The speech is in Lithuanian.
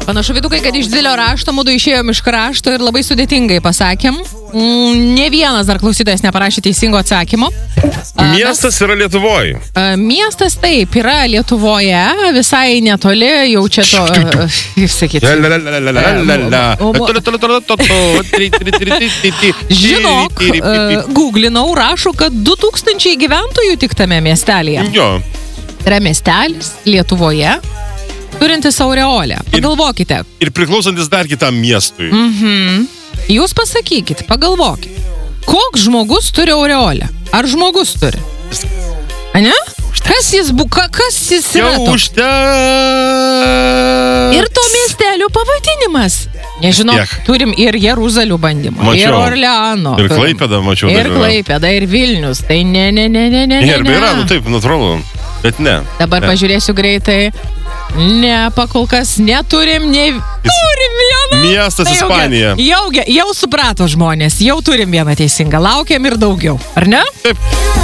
Panašu, Vytukai, kad iš didelio rašto mūdu išėjom iš krašto ir labai sudėtingai pasakėm. Ne vienas dar klausytojas neparašė teisingo atsakymo. Miestas yra Lietuvoje. Miestas taip, yra Lietuvoje, visai netoli, jau čia to, kaip sakyti. Žinok, googlinau, rašo, kad 2000 gyventojų tik tame miestelėje. Jo. Yra miestelis Lietuvoje, turintis aureolę. Pagalvokite. Ir priklausantis dar kitam miestui. Jūs pasakykit, pagalvokit. Koks žmogus turi aureolę? Ar žmogus turi? Ane? Kas jis yra toks? Ir to miestelio pavadinimas. Nežinau, turim ir Jeruzalių bandymą, ir Orleano. Ir Klaipėdą mačiau. Ir Klaipėda, ir Vilnius. Tai ne. Ir Beiranu, taip, natūralu. Bet ne. Dabar pažiūrėsiu greitai. Ne, pakol kas neturim, turim vieną. Miestas Ispanija. Jau suprato žmonės, jau turim vieną teisingą, laukiam ir daugiau, ar ne? Taip.